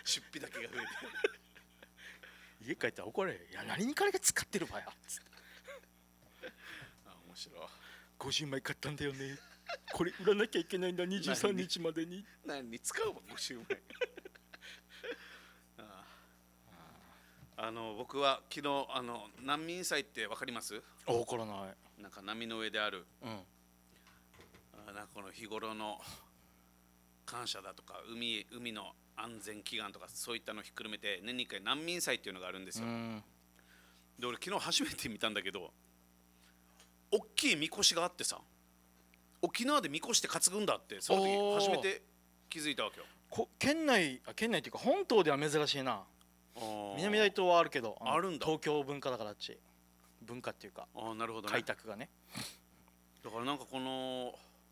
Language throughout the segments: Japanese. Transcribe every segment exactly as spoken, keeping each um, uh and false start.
出費だけが増えて家帰ったら怒られる。いや何に金が使ってるばやつって。 あ、面白い。 ごじゅうまい買ったんだよね。これ売らなきゃいけないんだにじゅうさんにちまでに。 何に使うわごじゅうまいああ、あの僕は昨日あの難民祭ってわかります？ あ、わからない。 なんか波の上である、 うん、 あ、なんかこの日頃の感謝だとか 海, 海の安全祈願とかそういったのをひっくるめて年にいっかい難民祭っていうのがあるんですよ。で俺昨日初めて見たんだけど、大きいみこしがあってさ、沖縄でみこしって担ぐんだってその時初めて気づいたわけよ。 こ県内あ県内っていうか本島では珍しいな。南大東はあるけど、 あるんだ。 東京文化だからあっち文化っていうか、 あ、なるほどね、 開拓がね。 だからなんかこの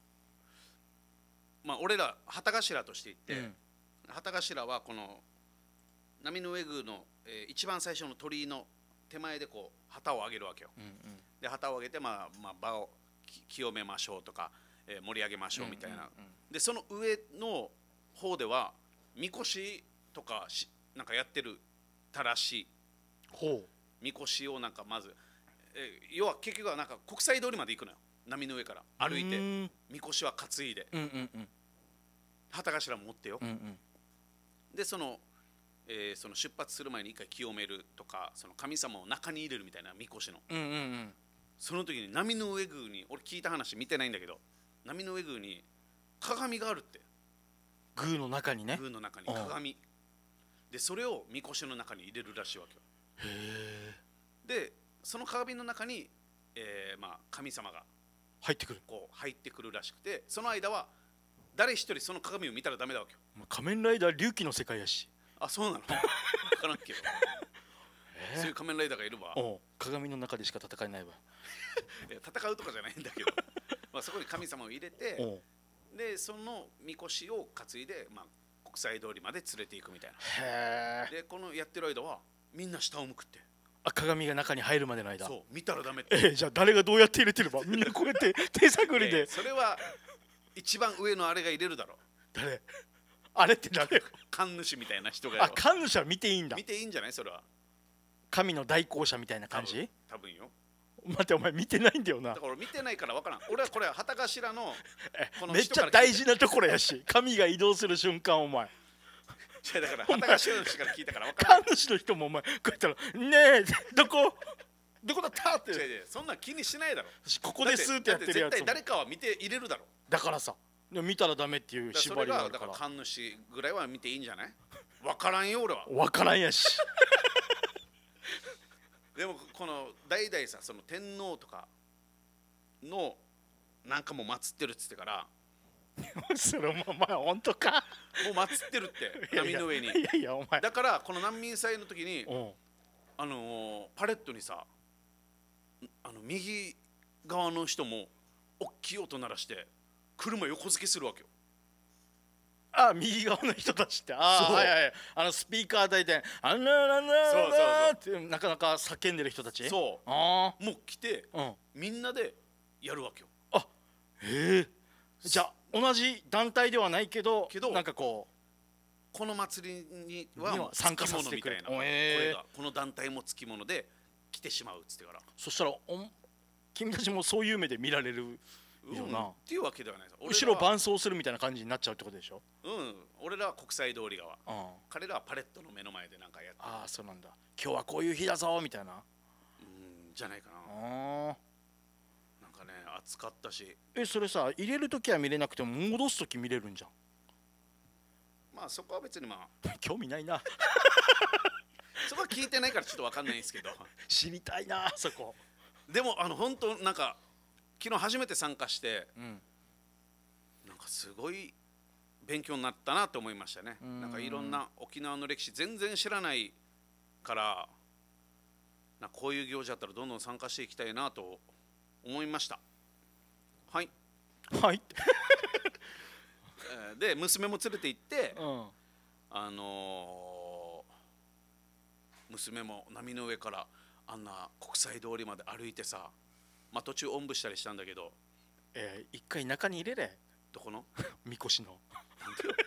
まあ俺ら旗頭としていって、うん、旗頭はこの波の上宮の、えー、一番最初の鳥居の手前でこう旗を上げるわけよ、うんうん、で旗を上げて、まあまあ、場を清めましょうとか、えー、盛り上げましょうみたいな、うんうんうん、でその上の方ではみこしとかしなんかやってるたらしい。ほう。みこしをなんかまず、えー、要は結局はなんか国際通りまで行くのよ、波の上から歩いてみこしは担いで、うんうんうん、旗頭も持ってよ、うんうん、でその、えー、その出発する前に一回清めるとか、その神様を中に入れるみたいなみこしの、うんうんうん、その時に波の上宮に、俺聞いた話見てないんだけど、波の上宮に鏡があるって。 宮の中にね。 宮の中に鏡で、それをみこしの中に入れるらしいわけよ。へー。でその鏡の中に、えーまあ、神様が入ってくる、 こう入ってくるらしくて、その間は誰一人その鏡を見たらダメだわけよ。 仮面ライダー龍騎の世界やし。 あ、そうなの分からんけどえー、そういう仮面ライダーがいるわ。 お鏡の中でしか戦えないわいや戦うとかじゃないんだけどまあそこに神様を入れて、でそのみこしを担いで、まあ、国際通りまで連れていくみたいな。へでこのやってる間はみんな下を向くって。 あ、鏡が中に入るまでの間。 そう、見たらダメって。 えー、じゃあ誰がどうやって入れてればみんなこうやって手探りで、えー、 それは一番上のあれが入れるだろう。 誰？あれって誰？ 神主みたいな人が。 あ、神主は見ていいんだ。 見ていいんじゃない？それは神の代行者みたいな感じ？ 多分よ。 待って、お前見てないんだよな。 だから見てないから分からん。俺はこれは旗頭のこのめっちゃ大事なところやし神が移動する瞬間、お前だから旗頭の人から聞いたから分からん。 神主の人もお前こうやったらねえどこどこだったって。 そんなん気にしないだろ。 ここですってやってるやつ。 絶対誰かは見て入れるだろ。 だからさ、見たらダメっていう縛りがあるから。 だから神主ぐらいは見ていいんじゃない？分からんよ俺は。 分からんやしでもこの代々さ、その天皇とかのなんかも祀ってるっつってからそれもお前本当か？ もう祀ってるって波の上に。 いやいやお前だからこの難民祭の時にあのー、パレットにさ、あの右側の人も大きい音鳴らして車横付けするわけよ。 あ、右側の人たちって、ああ、はいはい、あのスピーカー抱いてあんなあんなあんなってなかなか叫んでる人たち。 そう、あもう来て、うん、みんなでやるわけよ。 あ、へえ。じゃあ同じ団体ではないけど、けどなんかこうこの祭りには参加させてくれな、これがこの団体もつきもので来てしまうっつってから。 そしたらお君たちもそういう目で見られるよな、うん、 っていうわけではない。 後ろ伴走するみたいな感じになっちゃうってことでしょ。 うん、俺らは国際通り側、うん、彼らはパレットの目の前でなんかやって。 ああ、そうなんだ。今日はこういう日だぞみたいな。 うんじゃないかな。あ、なんかね暑かったし。 え、それさ入れるときは見れなくても戻すとき見れるんじゃん。 まあそこは別にまあ興味ないなそこは聞いてないからちょっと分かんないんですけど知りたいなそこ。 でもあの本当なんか昨日初めて参加して、うん、なんかすごい勉強になったなと思いましたね。んなんかいろんな沖縄の歴史全然知らないからな、こういう行事だったらどんどん参加していきたいなと思いました。はいはいで娘も連れて行って、うん、あのー、娘も波の上からあんな国際通りまで歩いてさ、まあ途中おんぶしたりしたんだけど、 えー、一回中に入れれ。 どこのみこしの